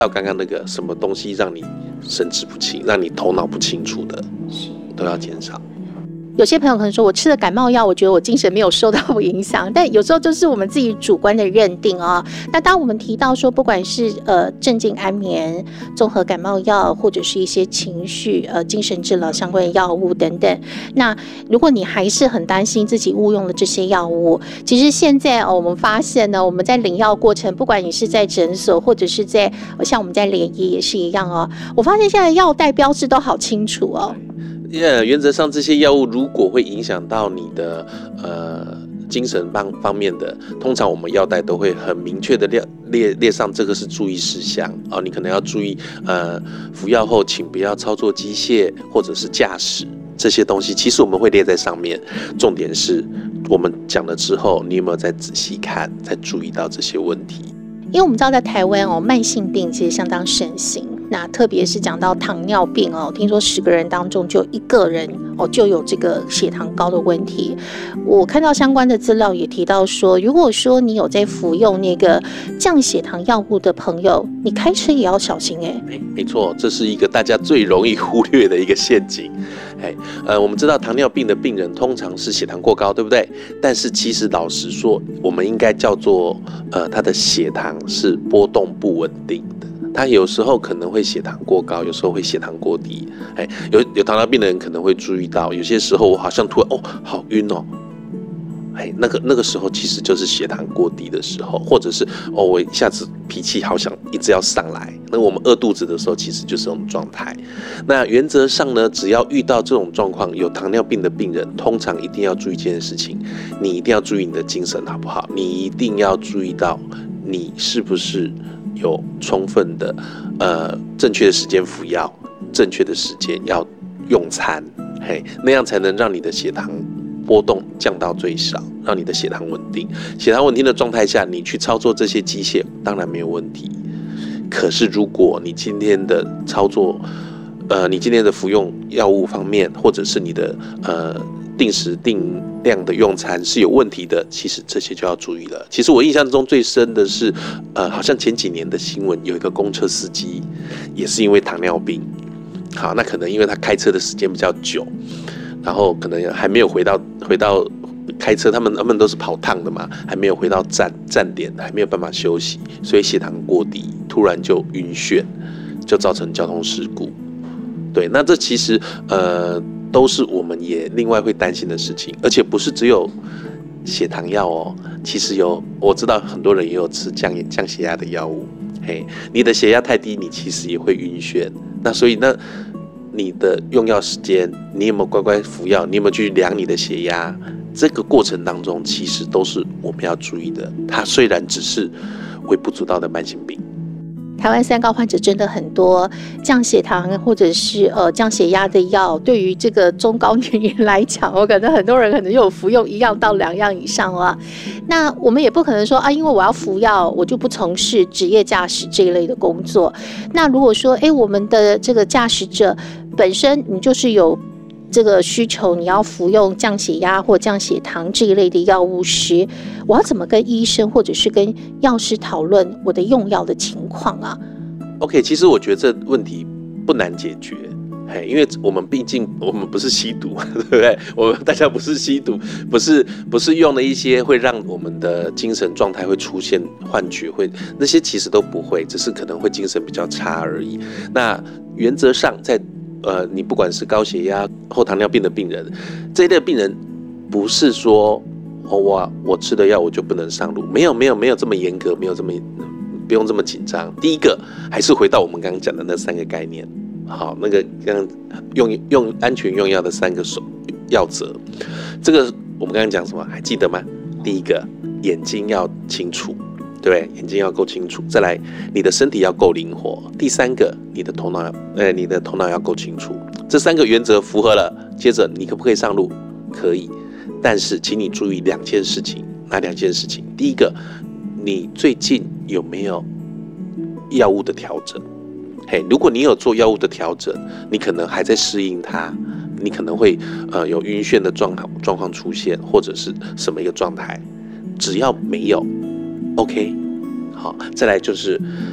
到刚刚那个什么东西让你神志不清，让你头脑不清楚的，都要减少。 有些朋友可能说，我吃了感冒药，我觉得我精神没有受到影响，但有时候就是我们自己主观的认定啊。那当我们提到说，不管是镇静安眠、综合感冒药，或者是一些情绪精神治疗相关的药物等等，那如果你还是很担心自己误用了这些药物，其实现在我们发现呢，我们在领药过程，不管你是在诊所，或者是在像我们在联谊也是一样哦。我发现现在药袋标志都好清楚哦。 原则上这些药物如果会影响到你的精神方面的，通常我们药袋都会很明确的列上这个是注意事项你可能要注意服药后请不要操作机械或者是驾驶这些东西，其实我们会列在上面。重点是我们讲了之后，你有没有再仔细看，再注意到这些问题？ 因为我们知道在台湾慢性病其实相当盛行，那特别是讲到糖尿病听说10个人当中就1个人就有这个血糖高的问题。我看到相关的资料也提到说，如果说你有在服用那个降血糖药物的朋友，你开车也要小心没错，这是一个大家最容易忽略的一个陷阱。我们知道糖尿病的病人通常是血糖过高，对不对？但是其实老实说，我们应该叫做他的血糖是波动不稳定的。他有时候可能会血糖过高，有时候会血糖过低。有糖尿病的人可能会注意到，有些时候我好像突然好晕那个时候其实就是血糖过低的时候，或者是我一下子脾气好想一直要上来，那我们饿肚子的时候其实就是这种状态。那原则上呢，只要遇到这种状况，有糖尿病的病人通常一定要注意一件事情，你一定要注意你的精神好不好，你一定要注意到你是不是有充分的正确的时间服药，正确的时间要用餐，那样才能让你的血糖波动降到最少，让你的血糖稳定。血糖稳定的状态下，你去操作这些机械当然没有问题。可是如果你今天的操作你今天的服用药物方面，或者是你的定时定量的用餐是有问题的，其实这些就要注意了。其实我印象中最深的是好像前几年的新闻，有一个公车司机也是因为糖尿病，好，那可能因为他开车的时间比较久，然后可能还没有回到开车，他们都是跑趟的嘛，还没有回到站点，还没有办法休息，所以血糖过低，突然就晕眩，就造成交通事故。对，那这其实都是我们也另外会担心的事情，而且不是只有血糖药其实我知道很多人也有吃降血压的药物。你的血压太低，你其实也会晕眩。那所以你的用药时间，你有没有乖乖服药？你有没有去量你的血压？这个过程当中，其实都是我们要注意的。它虽然只是微不足道的慢性病。 台湾三高患者真的很多，降血糖或者是降血压的药，对于这个中高年龄来讲，我可能很多人可能有服用1样到2样以上了。那我们也不可能说因为我要服药，我就不从事职业驾驶这一类的工作。那如果说我们的这个驾驶者本身你就是有这个需求，你要服用降血压或降血糖这一类的药物时，我要怎么跟医生或者是跟药师讨论我的用药的情况啊？ OK， 其实我觉得这问题不难解决，因为毕竟我们不是吸毒，对不对？我们大家不是吸毒，不是用了一些会让我们的精神状态会出现幻觉，那些其实都不会，只是可能会精神比较差而已。那原则上在你不管是高血压或糖尿病的病人，这一类的病人不是说我吃的药我就不能上路，没有这么严格，不用这么紧张。第一个还是回到我们刚刚讲的那3个概念，好，那个用安全用药的3个要则，这个我们刚刚讲什么还记得吗？第一个，眼睛要清楚。对，眼睛要够清楚，再来你的身体要够灵活，第3个你的头脑要够清楚。这3个原则符合了，接着你可不可以上路？可以，但是请你注意2件事情。哪2件事情？第一个，你最近有没有药物的调整？如果你有做药物的调整，你可能还在适应它，你可能会有晕眩的状况出现，或者是什么一个状态，只要没有 OK， 好，再来就是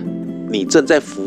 你正在服